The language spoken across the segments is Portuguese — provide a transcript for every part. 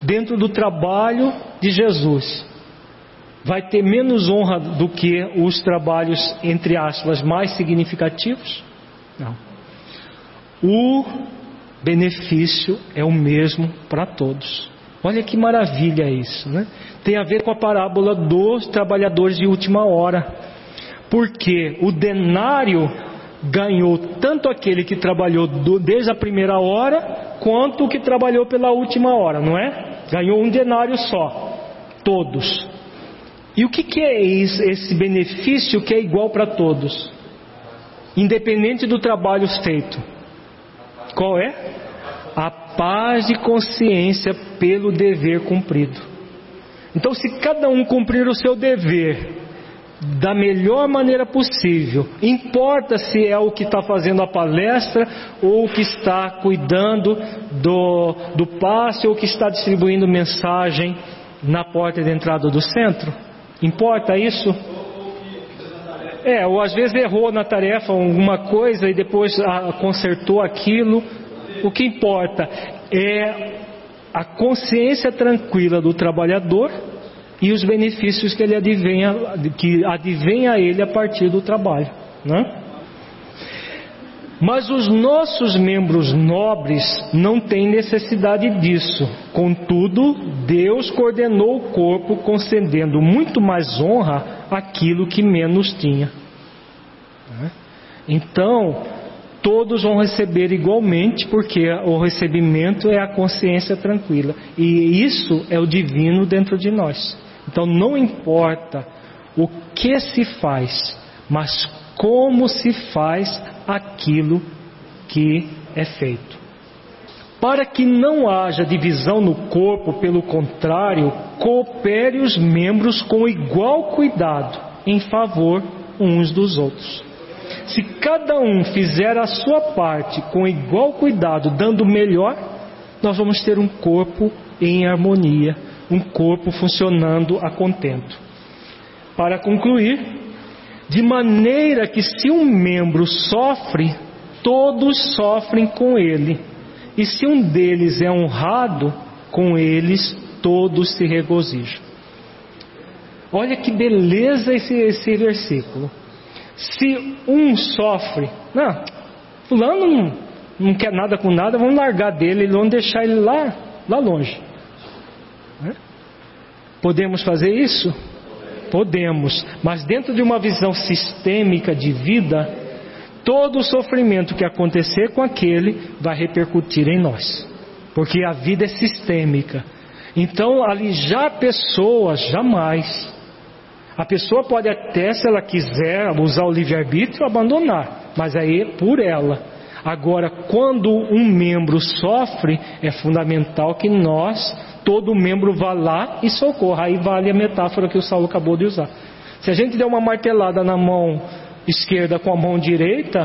dentro do trabalho de Jesus vai ter menos honra do que os trabalhos, entre aspas, mais significativos? Não. O benefício é o mesmo para todos. Olha que maravilha isso, né? Tem a ver com a parábola dos trabalhadores de última hora. Porque o denário ganhou tanto aquele que trabalhou desde a primeira hora, quanto o que trabalhou pela última hora, não é? Ganhou um denário só, todos. E o que é esse benefício que é igual para todos, independente do trabalho feito? Qual é? A paz de consciência pelo dever cumprido. Então, se cada um cumprir o seu dever da melhor maneira possível, importa se é o que está fazendo a palestra, ou o que está cuidando do passe, ou o que está distribuindo mensagem na porta de entrada do centro? Importa isso? Ou às vezes errou na tarefa alguma coisa e depois consertou aquilo. O que importa é a consciência tranquila do trabalhador e os benefícios que advém a ele a partir do trabalho, né? Mas os nossos membros nobres não têm necessidade disso. Contudo, Deus coordenou o corpo, concedendo muito mais honra àquilo que menos tinha. Então, todos vão receber igualmente, porque o recebimento é a consciência tranquila. E isso é o divino dentro de nós. Então, não importa o que se faz, mas como se faz aquilo que é feito. Para que não haja divisão no corpo, pelo contrário, coopere os membros com igual cuidado, em favor uns dos outros. Se cada um fizer a sua parte com igual cuidado, dando o melhor, nós vamos ter um corpo em harmonia, um corpo funcionando a contento. Para concluir, de maneira que se um membro sofre, todos sofrem com ele, e se um deles é honrado, com eles todos se regozijam. Olha que beleza esse versículo. Se um sofre, fulano não quer nada com nada, vamos largar dele, vamos deixar ele lá longe. Podemos fazer isso? Podemos, mas dentro de uma visão sistêmica de vida, todo o sofrimento que acontecer com aquele vai repercutir em nós, porque a vida é sistêmica. Então, alijar pessoas, jamais. A pessoa pode até, se ela quiser usar o livre-arbítrio, abandonar, mas aí é por ela. Agora, quando um membro sofre, é fundamental que todo membro vá lá e socorra. Aí vale a metáfora que o Saulo acabou de usar. Se a gente der uma martelada na mão esquerda com a mão direita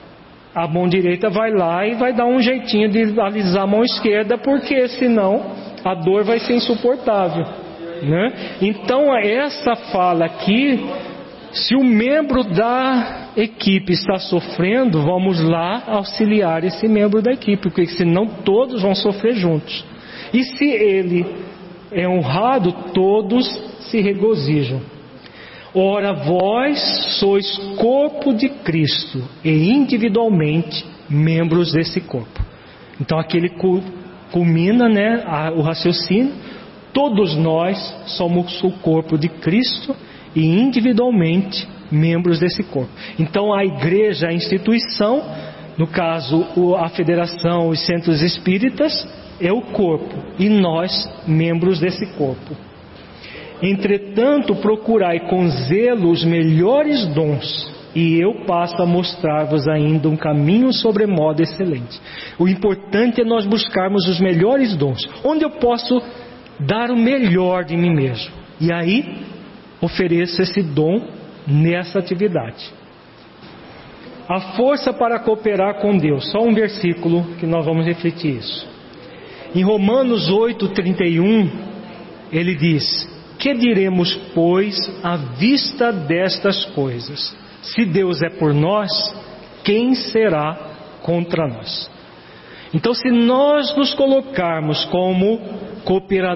vai lá e vai dar um jeitinho de alisar a mão esquerda, porque senão a dor vai ser insuportável, né? Então essa fala aqui, se o membro da equipe está sofrendo, vamos lá auxiliar esse membro da equipe, porque senão todos vão sofrer juntos. E se ele é honrado, todos se regozijam. Ora, vós sois corpo de Cristo e individualmente membros desse corpo. Então aqui ele culmina, o raciocínio. Todos nós somos o corpo de Cristo e individualmente membros desse corpo. Então a igreja, a instituição, no caso a federação, os centros espíritas, é o corpo, e nós membros desse corpo. Entretanto, procurai com zelo os melhores dons, e eu passo a mostrar-vos ainda um caminho sobremodo excelente. O importante é nós buscarmos os melhores dons, onde eu posso dar o melhor de mim mesmo, e aí ofereço esse dom nessa atividade. A força para cooperar com Deus. Só um versículo que nós vamos refletir isso. Em Romanos 8:31, ele diz: que diremos, pois, à vista destas coisas? Se Deus é por nós, quem será contra nós? Então, se nós nos colocarmos como cooperadores